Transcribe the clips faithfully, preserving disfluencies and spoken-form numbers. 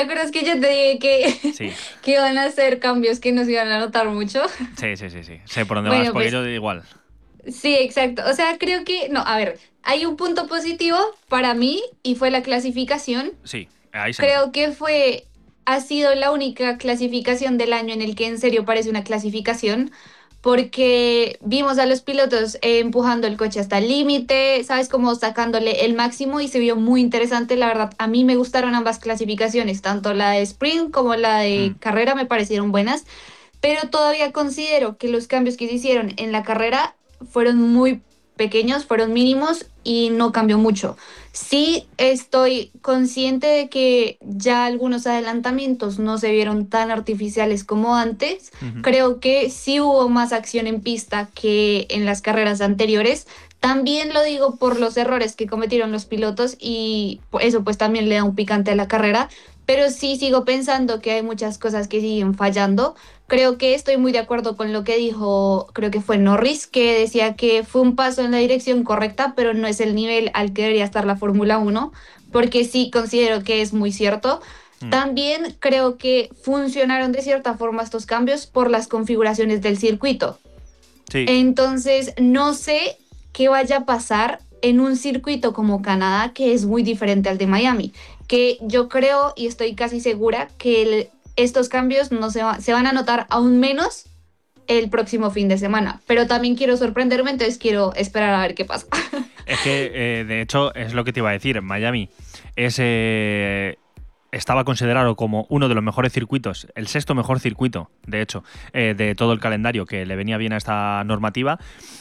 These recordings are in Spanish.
¿Te acuerdas que yo te dije que, Sí, que iban a hacer cambios que no se iban a notar mucho? sí, sí, sí, sí. Sé por dónde vas, Bueno, porque pues yo igual. sí, exacto. O sea, creo que, no, a ver, hay un punto positivo para mí y fue la clasificación. Sí, ahí se nota. Creo que fue, ha sido la única clasificación del año en el que en serio parece una clasificación, porque vimos a los pilotos eh, empujando el coche hasta el límite, ¿sabes? Como sacándole el máximo y se vio muy interesante. La verdad, a mí me gustaron ambas clasificaciones, tanto la de sprint como la Mm, de carrera me parecieron buenas, pero todavía considero que los cambios que se hicieron en la carrera fueron muy pequeños, fueron mínimos y no cambió mucho. Sí estoy consciente de que ya algunos adelantamientos no se vieron tan artificiales como antes. ujú. Creo que sí hubo más acción en pista que en las carreras anteriores. También lo digo por los errores que cometieron los pilotos y eso pues también le da un picante a la carrera, pero sí sigo pensando que hay muchas cosas que siguen fallando. Creo que estoy muy de acuerdo con lo que dijo, creo que fue Norris, que decía que fue un paso en la dirección correcta, pero no es el nivel al que debería estar la Fórmula Uno, porque sí considero que es muy cierto. Mm. También creo que funcionaron de cierta forma estos cambios por las configuraciones del circuito. Sí, Entonces, no sé qué vaya a pasar en un circuito como Canadá, que es muy diferente al de Miami, que yo creo y estoy casi segura que el- estos cambios no se, va- se van a notar aún menos el próximo fin de semana, pero también quiero sorprenderme, entonces quiero esperar a ver qué pasa. es que eh, de hecho es lo que te iba a decir. Miami es, eh, estaba considerado como uno de los mejores circuitos, el sexto mejor circuito, de hecho, eh, de todo el calendario que le venía bien a esta normativa.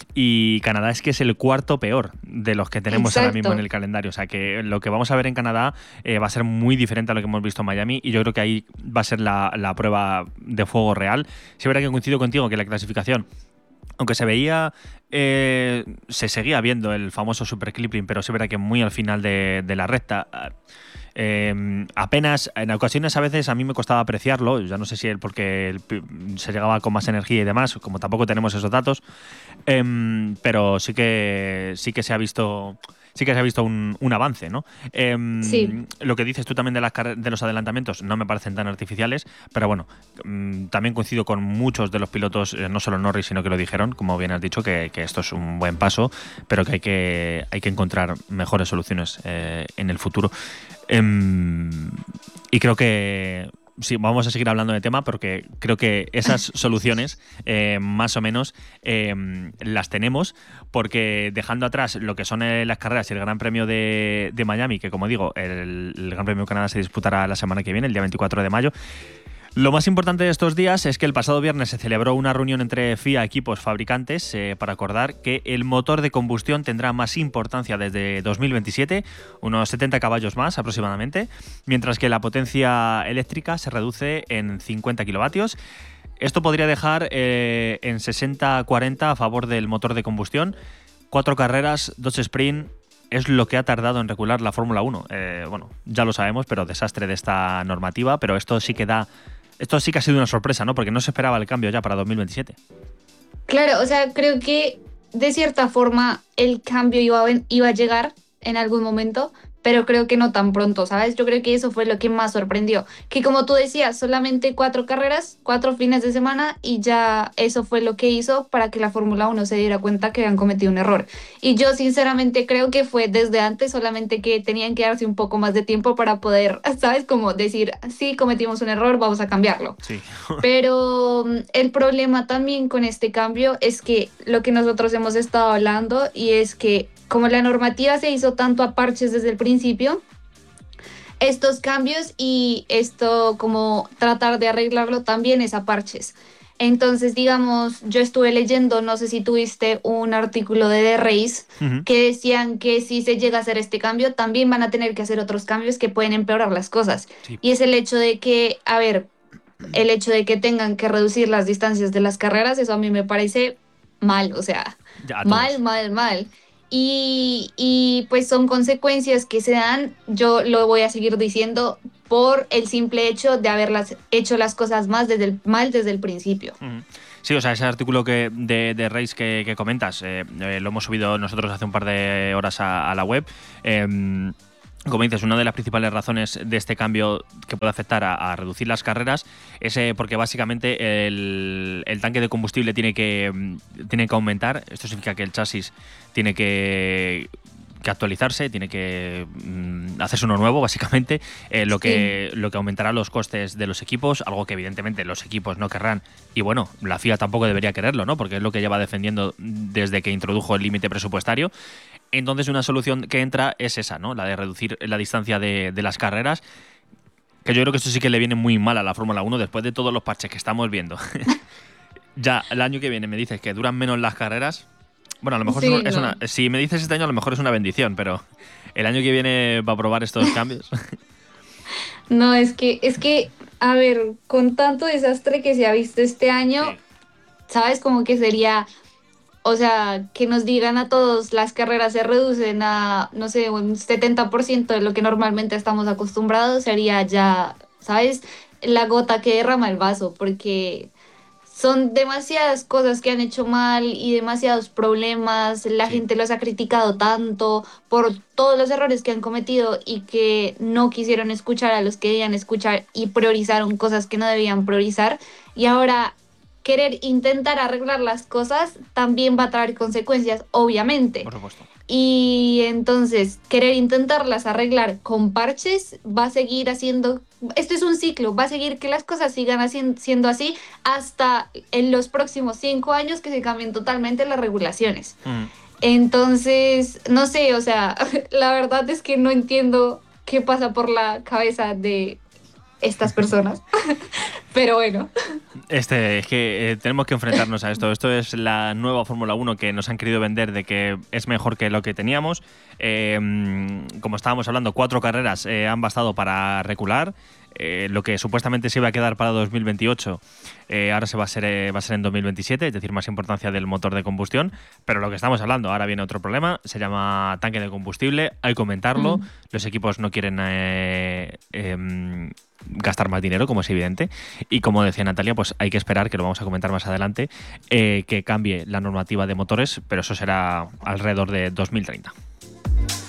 Y Canadá es que es el cuarto peor de los que tenemos ahora mismo en Exacto. el calendario. O sea que lo que vamos a ver en Canadá eh, va a ser muy diferente a lo que hemos visto en Miami. Y yo creo que ahí va a ser la, la prueba de fuego real. Sí, es verdad que coincido contigo que la clasificación, aunque se veía, eh, se seguía viendo el famoso super clipping, pero sí es verdad que muy al final de, de la recta. Eh, apenas, en ocasiones a veces a mí me costaba apreciarlo, ya no sé si es porque el pi- se llegaba con más energía y demás, como tampoco tenemos esos datos, em, pero sí que sí que se ha visto sí que se ha visto un, un avance, ¿no? Sí. Em, lo que dices tú también de, las carre- de los adelantamientos no me parecen tan artificiales, pero bueno, mm, también coincido con muchos de los pilotos, eh, no solo Norris, sino que lo dijeron, como bien has dicho, que, que esto es un buen paso, pero que hay que, hay que encontrar mejores soluciones eh, en el futuro. Em, y creo que sí, vamos a seguir hablando de tema porque creo que esas soluciones eh, más o menos eh, las tenemos, porque dejando atrás lo que son eh, las carreras y el Gran Premio de, de Miami, que como digo, el, el Gran Premio de Canadá se disputará la semana que viene, el día veinticuatro de mayo. Lo más importante de estos días es que el pasado viernes se celebró una reunión entre F I A, equipos fabricantes, eh, para acordar que el motor de combustión tendrá más importancia desde dos mil veintisiete, unos setenta caballos más aproximadamente, mientras que la potencia eléctrica se reduce en cincuenta kilovatios. Esto podría dejar eh, en sesenta cuarenta a favor del motor de combustión. Cuatro carreras, dos sprint, es lo que ha tardado en regular la Fórmula uno. Eh, bueno, ya lo sabemos, pero desastre de esta normativa, pero esto sí que da... Esto sí que ha sido una sorpresa, ¿no? Porque no se esperaba el cambio ya para dos mil veintisiete. Claro, o sea, creo que de cierta forma el cambio iba a, ven- iba a llegar en algún momento, pero creo que no tan pronto, ¿sabes? Yo creo que eso fue lo que más sorprendió, que como tú decías, solamente cuatro carreras, cuatro fines de semana y ya eso fue lo que hizo para que la Fórmula Uno se diera cuenta que habían cometido un error. Y yo sinceramente creo que fue desde antes, solamente que tenían que darse un poco más de tiempo para poder, ¿sabes? Como decir, sí, cometimos un error, vamos a cambiarlo. Sí. Pero mm, el problema también con este cambio es que lo que nosotros hemos estado hablando y es que como la normativa se hizo tanto a parches desde el principio, estos cambios y esto como tratar de arreglarlo también es a parches. Entonces, digamos, yo estuve leyendo, no sé si tuviste un artículo de The Race Ujú. que decían que si se llega a hacer este cambio, también van a tener que hacer otros cambios que pueden empeorar las cosas. Sí. Y es el hecho de que, a ver, el hecho de que tengan que reducir las distancias de las carreras, eso a mí me parece mal, o sea, Ya a mal, todos. mal, mal. Y, y pues son consecuencias que se dan, yo lo voy a seguir diciendo, por el simple hecho de haberlas hecho las cosas más desde el, mal desde el principio. Ujú. Sí, o sea, ese artículo que, de, de Race que, que comentas, eh, eh, lo hemos subido nosotros hace un par de horas a, a la web. Eh, como dices, una de las principales razones de este cambio que puede afectar a, a reducir las carreras es eh, porque básicamente el, el tanque de combustible tiene que, mm, tiene que aumentar. Esto significa que el chasis tiene que, que actualizarse, tiene que mm, hacerse uno nuevo, básicamente, eh, lo, que, sí. lo que aumentará los costes de los equipos, algo que evidentemente los equipos no querrán. Y bueno, la F I A tampoco debería quererlo, ¿no? Porque es lo que lleva defendiendo desde que introdujo el límite presupuestario. Entonces una solución que entra es esa, ¿no? La de reducir la distancia de, de las carreras, que yo creo que esto sí que le viene muy mal a la Fórmula uno después de todos los parches que estamos viendo. Ya el año que viene me dices que duran menos las carreras. Bueno, a lo mejor sí, es, una, es no. una... Si me dices este año a lo mejor es una bendición, pero el año que viene va a probar estos cambios. No, es que, es que, a ver, con tanto desastre que se ha visto este año, sí. ¿Sabes? Como que sería... O sea, que nos digan a todos las carreras se reducen a, no sé, un setenta por ciento de lo que normalmente estamos acostumbrados, sería ya, ¿sabes? La gota que derrama el vaso, porque son demasiadas cosas que han hecho mal y demasiados problemas. La sí. gente los ha criticado tanto por todos los errores que han cometido y que no quisieron escuchar a los que debían escuchar y priorizaron cosas que no debían priorizar. Y ahora querer intentar arreglar las cosas también va a traer consecuencias, obviamente. Por supuesto. Y entonces, querer intentarlas arreglar con parches va a seguir haciendo... Esto es un ciclo, va a seguir que las cosas sigan haciendo, siendo así hasta en los próximos cinco años que se cambien totalmente las regulaciones. Mm. Entonces, no sé, o sea, la verdad es que no entiendo qué pasa por la cabeza de estas personas. Pero bueno. Este, es que eh, tenemos que enfrentarnos a esto. Esto es la nueva Fórmula uno que nos han querido vender de que es mejor que lo que teníamos. Eh, como estábamos hablando, cuatro carreras eh, han bastado para recular. Eh, lo que supuestamente se iba a quedar para dos mil veintiocho, eh, ahora se va a ser eh, va a ser en dos mil veintisiete, es decir, más importancia del motor de combustión. Pero lo que estamos hablando, ahora viene otro problema, se llama tanque de combustible, hay que aumentarlo. Mm. Los equipos no quieren eh, eh, gastar más dinero, como es evidente. Y como decía Natalia, pues hay que esperar, que lo vamos a comentar más adelante, eh, que cambie la normativa de motores, pero eso será alrededor de dos mil treinta.